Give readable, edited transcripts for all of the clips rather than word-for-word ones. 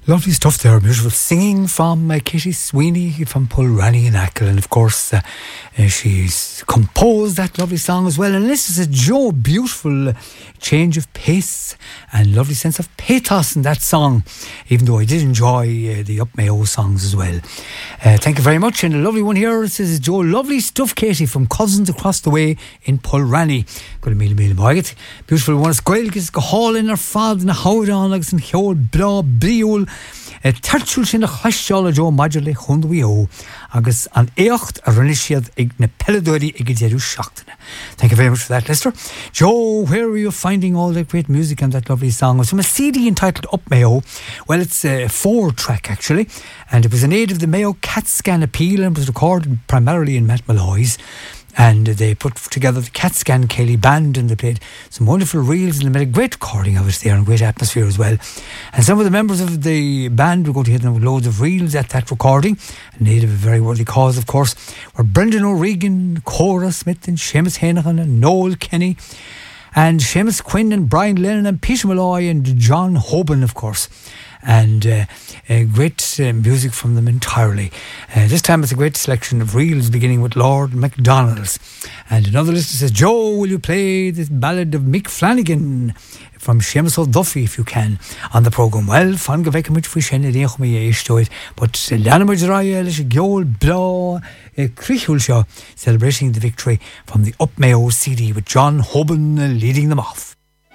Lovely stuff there, beautiful singing from Katie Sweeney from Pulranny and Ackle, and of course she's composed that lovely song as well. And this is a Joe, beautiful change of pace and lovely sense of pathos in that song, even though I did enjoy the Up Mayo songs as well. Thank you very much. And a lovely one here, it says Joe, lovely stuff Katie from Cousins across the way in Pulranny. Good a mil boiget. Beautiful one, it's Gaelgis go hall in our fad and howd on legs and heol bra briol. Tertiúil sin a chaisteáil a Joe maidir le chundhuío agus an éocht a rinne siad ag na peladóirí ag déirú seachtaine. Thank you very much for that, Lester. Joe, where are you finding all that great music and that lovely song? It's from a CD entitled Up Mayo. Well, it's a 4-track actually, and it was in aid of the Mayo CAT scan appeal and was recorded primarily in Matt Malloy's. And they put together the CAT scan Kelly band, and they played some wonderful reels, and they made a great recording of it there and great atmosphere as well. And some of the members of the band were going to hit them with loads of reels at that recording, in aid of a very worthy cause, of course, were Brendan O'Regan, Cora Smith and Seamus Hennigan and Noel Kenny and Seamus Quinn and Brian Lennon and Peter Malloy and John Hoban, of course. And great music from them entirely. This time it's a great selection of reels beginning with Lord MacDonald's. And another listener says, Joe, will you play this ballad of Mick Flanagan from Seamus O'Duffy if you can on the programme? Well, fan go vec much for Shane Rech me to it, but Lana Majoraya is a Gyol Bra Crichul celebrating the victory from the Up Mayo CD with John Hoban leading them off.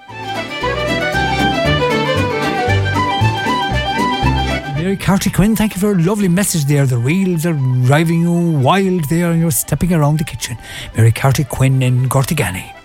Mary Carty Quinn, thank you for a lovely message there. The reels are driving you wild there and you're stepping around the kitchen. Mary Carty Quinn in Gortigani.